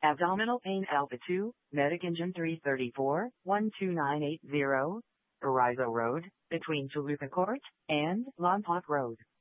Abdominal pain Alpha 2, Medic Engine 334, 12980, Arizo Road, between Chalupa Court and Lompoc Road.